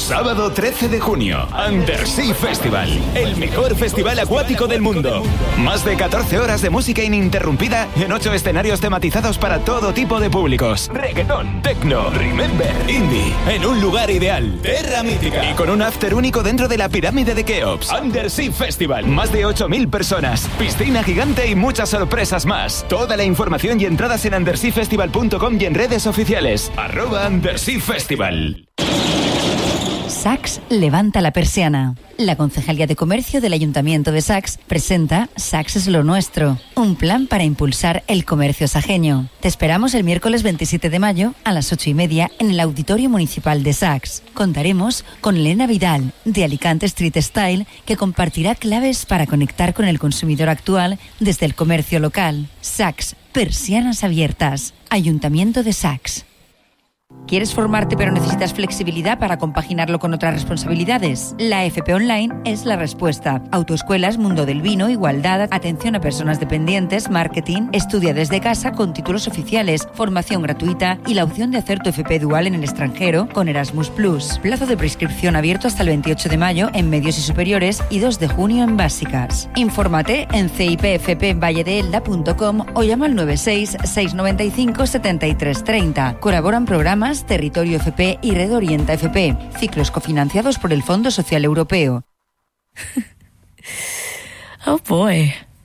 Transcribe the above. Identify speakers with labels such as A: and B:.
A: Sábado 13 de junio, Undersea Festival, el mejor festival acuático del mundo. Más de 14 horas de música ininterrumpida en 8 escenarios tematizados para todo tipo de públicos. Reggaetón, techno, remember, indie, en un lugar ideal, Terra Mítica. Y con un after único dentro de la pirámide de Keops. Undersea Festival, más de 8.000 personas, piscina gigante y muchas sorpresas más. Toda la información y entradas en underseafestival.com y en redes oficiales. @Undersea Festival.
B: Sax levanta la persiana. La Concejalía de Comercio del Ayuntamiento de Sax presenta Sax es lo nuestro, un plan para impulsar el comercio sajeño. Te esperamos el miércoles 27 de mayo a las 8:30 en el Auditorio Municipal de Sax. Contaremos con Elena Vidal, de Alicante Street Style, que compartirá claves para conectar con el consumidor actual desde el comercio local. Sax, persianas abiertas. Ayuntamiento de Sax. ¿Quieres formarte pero necesitas flexibilidad para compaginarlo con otras responsabilidades? La FP Online es la respuesta. Autoescuelas, mundo del vino, igualdad, atención a personas dependientes, marketing, estudia desde casa con títulos oficiales, formación gratuita y la opción de hacer tu FP dual en el extranjero con Erasmus+. Plazo de prescripción abierto hasta el 28 de mayo en medios y superiores y 2 de junio en básicas. Infórmate en cipfpvalledeelda.com o llama al 96 695 7330. Colaboran programas Territorio FP y Red Orienta FP, ciclos cofinanciados por el Fondo Social Europeo.
C: Oh boy.